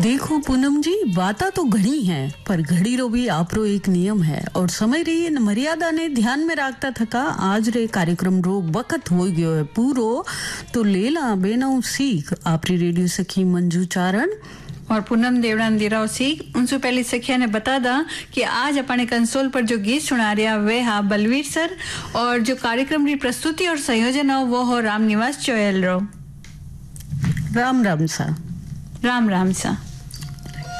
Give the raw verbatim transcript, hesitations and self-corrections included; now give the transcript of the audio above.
देखो पूनम जी, बाता तो घणी है पर घड़ी रो भी आपरो एक नियम है और समय री मर्यादा ने ध्यान में रखता थका आज रे कार्यक्रम रो वक्त हो गयो है पूरो। तो लेला बेना सीख आपरी रेडियो सखी मंजू चारण और पूनम देवड़ान दिराव सिंह उनसे पहले सखिया ने बता दा कि आज अपने कंसोल पर जो गीत सुना रहा वे हा बलवीर सर और जो कार्यक्रम की प्रस्तुति और संयोजन हो वो हो राम निवास चोयल रो। राम राम सा राम राम सा।